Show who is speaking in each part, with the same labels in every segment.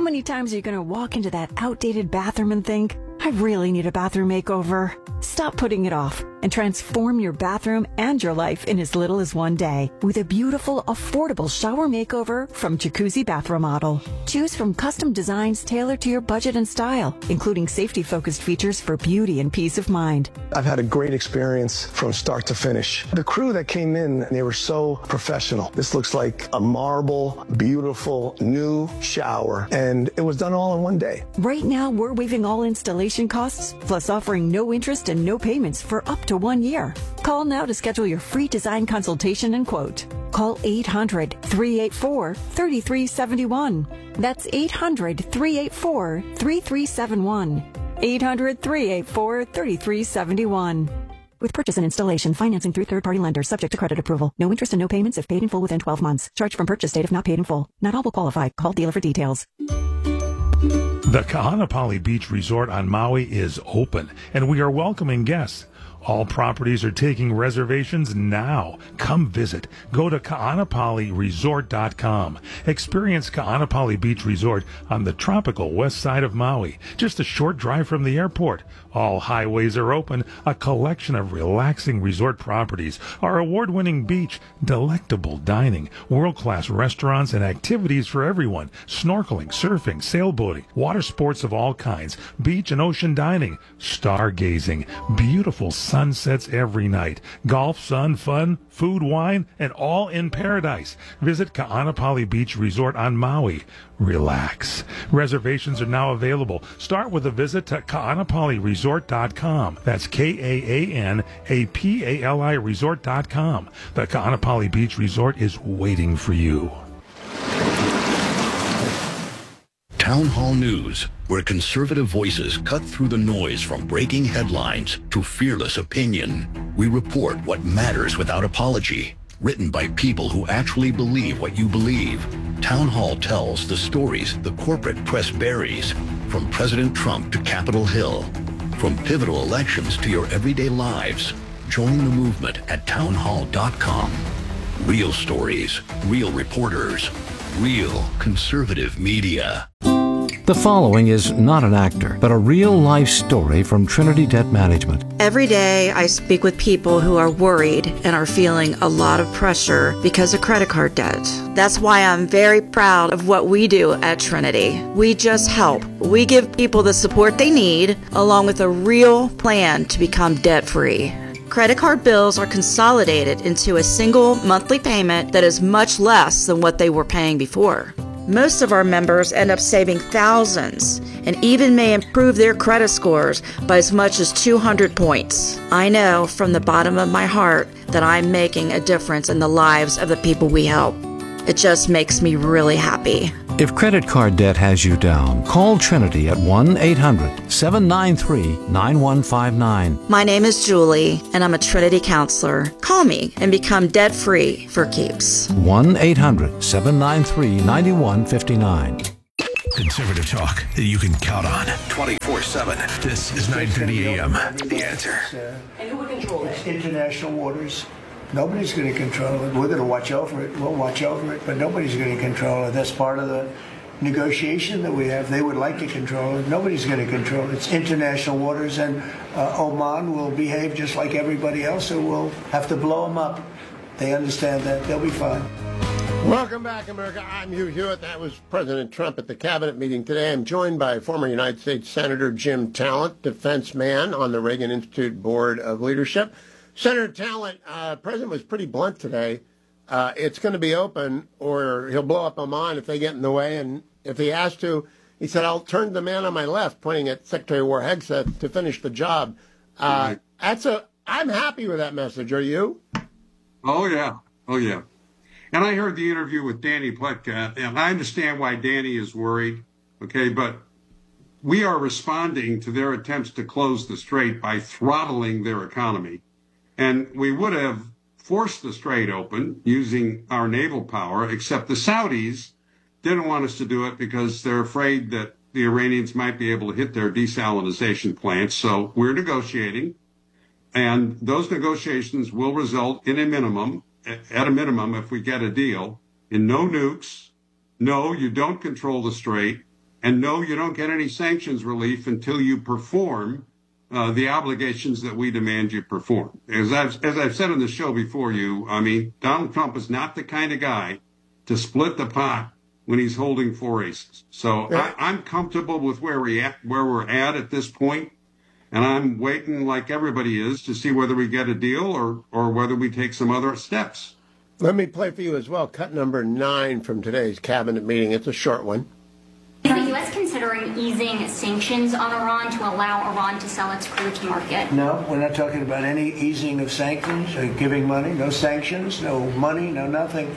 Speaker 1: many times are you going to walk into that outdated bathroom and think, I really need a bathroom makeover? Stop putting it off and transform your bathroom and your life in as little as one day with a beautiful, affordable shower makeover from Jacuzzi Bath Remodel. Choose from custom designs tailored to your budget and style, including safety-focused features for beauty and peace of mind.
Speaker 2: I've had a great experience from start to finish. The crew that came in, they were so professional. This looks like a marble, beautiful, new shower, and it was done all in one day.
Speaker 1: Right now, we're waiving all installation costs, plus offering no interest and no payments for up to 1 year. Call now to schedule your free design consultation and quote. Call 800-384-3371. That's 800-384-3371. 800-384-3371. With purchase and installation, financing through third-party lenders, subject to credit approval. No interest and no payments if paid in full within 12 months. Charge from purchase date if not paid in full. Not all will qualify. Call dealer for details.
Speaker 3: The Kahanapali Beach Resort on Maui is open, and we are welcoming guests. All properties are taking reservations now. Come visit. Go to kahanapaliresort.com. Experience Kahanapali Beach Resort on the tropical west side of Maui, just a short drive from the airport. All highways are open, a collection of relaxing resort properties, our award-winning beach, delectable dining, world-class restaurants and activities for everyone, snorkeling, surfing, sailboating, water sports of all kinds, beach and ocean dining, stargazing, beautiful sunsets every night, golf, sun, fun, food, wine, and all in paradise. Visit Kahanapali Beach Resort on Maui. Relax. Reservations are now available. Start with a visit to kahanapaliresort.com. That's Kahanapali resort.com. The Kahanapali Beach Resort is waiting for you.
Speaker 4: Town Hall News, where conservative voices cut through the noise from breaking headlines to fearless opinion. We report what matters without apology. Written by people who actually believe what you believe. Town Hall tells the stories the corporate press buries, from President Trump to Capitol Hill, from pivotal elections to your everyday lives. Join the movement at townhall.com. Real stories, real reporters, real conservative media.
Speaker 5: The following is not an actor, but a real-life story from Trinity Debt Management.
Speaker 6: Every day I speak with people who are worried and are feeling a lot of pressure because of credit card debt. That's why I'm very proud of what we do at Trinity. We just help. We give people the support they need, along with a real plan to become debt-free. Credit card bills are consolidated into a single monthly payment that is much less than what they were paying before. Most of our members end up saving thousands and even may improve their credit scores by as much as 200 points. I know from the bottom of my heart that I'm making a difference in the lives of the people we help. It just makes me really happy.
Speaker 5: If credit card debt has you down, call Trinity at 1-800-793-9159.
Speaker 6: My name is Julie, and I'm a Trinity counselor. Call me and become debt-free for keeps.
Speaker 5: 1-800-793-9159.
Speaker 7: Conservative talk that you can count on 24/7. This is 9:30 a.m. The Answer.
Speaker 8: And who would control it? International waters. Nobody's going to control it. We're going to watch over it. We'll watch over it, but nobody's going to control it. That's part of the negotiation that we have. They would like to control it. Nobody's going to control it. It's international waters, and Oman will behave just like everybody else, so we'll have to blow them up. They understand that. They'll be fine.
Speaker 9: Welcome back, America. I'm Hugh Hewitt. That was President Trump at the cabinet meeting today. I'm joined by former United States Senator Jim Talent, defense man on the Reagan Institute Board of Leadership. Senator Talent, President was pretty blunt today. It's going to be open, or he'll blow up Oman if they get in the way. And if he has to, he said, I'll turn to the man on my left, pointing at Secretary of War Hegseth, to finish the job. I'm happy with that message. Are you?
Speaker 10: Oh, yeah. Oh, yeah. And I heard the interview with Danny Pletka, and I understand why Danny is worried, okay? But we are responding to their attempts to close the strait by throttling their economy. And we would have forced the strait open using our naval power, except the Saudis didn't want us to do it because they're afraid that the Iranians might be able to hit their desalinization plants. So we're negotiating, and those negotiations will result in at a minimum, if we get a deal, in no nukes. No, you don't control the strait. And no, you don't get any sanctions relief until you perform the obligations that we demand you perform. As I've said on the show before you, I mean, Donald Trump is not the kind of guy to split the pot when he's holding four aces. So I'm comfortable with where we're at this point, and I'm waiting, like everybody is, to see whether we get a deal or whether we take some other steps.
Speaker 9: Let me play for you as well. Cut number 9 from today's cabinet meeting. It's a short one.
Speaker 11: Is the U.S. considering easing sanctions on Iran to allow Iran to sell its crude to market?
Speaker 8: No, we're not talking about any easing of sanctions or giving money. No sanctions, no money, no nothing.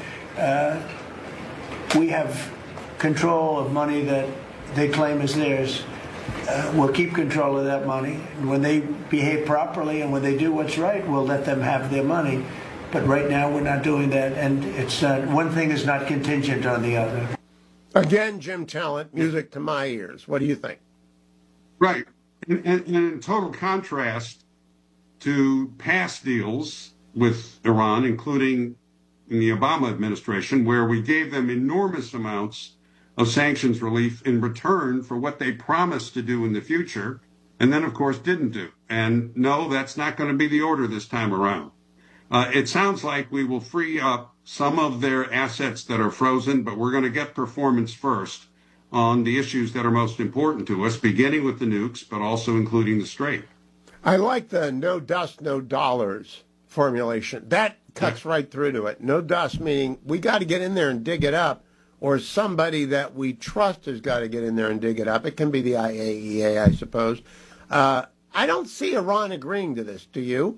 Speaker 8: We have control of money that they claim is theirs. We'll keep control of that money. And when they behave properly and when they do what's right, we'll let them have their money. But right now, we're not doing that. And it's one thing is not contingent on the other.
Speaker 9: Again, Jim Talent, music to my ears. What do you think?
Speaker 10: Right. And in total contrast to past deals with Iran, including in the Obama administration, where we gave them enormous amounts of sanctions relief in return for what they promised to do in the future, and then, of course, didn't do. And no, that's not going to be the order this time around. It sounds like we will free up some of their assets that are frozen, but we're going to get performance first on the issues that are most important to us, beginning with the nukes, but also including the Strait.
Speaker 9: I like the no dust, no dollars formulation. That cuts right through to it. No dust, meaning we got to get in there and dig it up, or somebody that we trust has got to get in there and dig it up. It can be the IAEA, I suppose. I don't see Iran agreeing to this. Do you?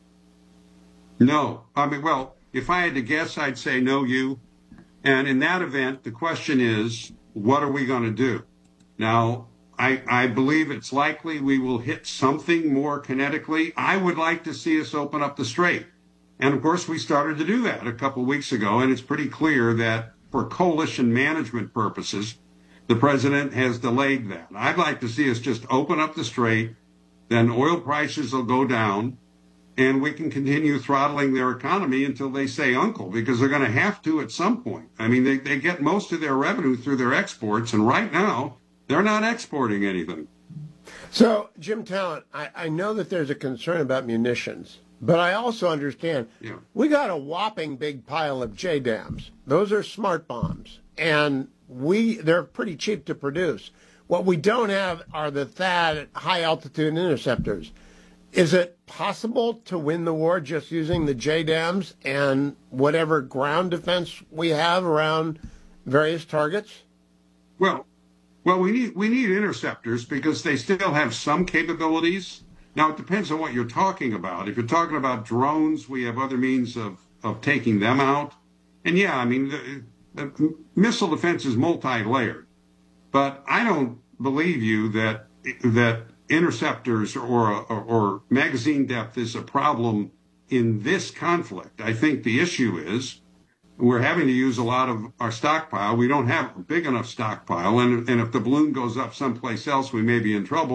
Speaker 10: No. I mean, well, if I had to guess, I'd say no, you. And in that event, the question is, what are we going to do? Now, I believe it's likely we will hit something more kinetically. I would like to see us open up the Strait. And, of course, we started to do that a couple of weeks ago, and it's pretty clear that for coalition management purposes, the president has delayed that. I'd like to see us just open up the Strait, then oil prices will go down, and we can continue throttling their economy until they say uncle, because they're going to have to at some point. I mean, they get most of their revenue through their exports, and right now, they're not exporting anything.
Speaker 9: So, Jim Talent, I know that there's a concern about munitions, but I also understand we got a whopping big pile of JDAMs. Those are smart bombs, and they're pretty cheap to produce. What we don't have are the THAAD high-altitude interceptors. Is it possible to win the war just using the JDAMs and whatever ground defense we have around various targets?
Speaker 10: Well, we need interceptors because they still have some capabilities. Now, it depends on what you're talking about. If you're talking about drones, we have other means of taking them out. And yeah, I mean, the missile defense is multi-layered. But I don't believe you that interceptors or magazine depth is a problem in this conflict. I think the issue is we're having to use a lot of our stockpile. We don't have a big enough stockpile, and if the balloon goes up someplace else, we may be in trouble.